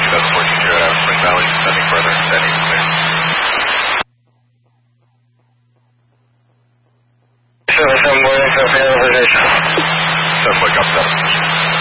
Spring Valley, nothing further, setting clear. 7 boy, copy, over position. 7 boy, copy that.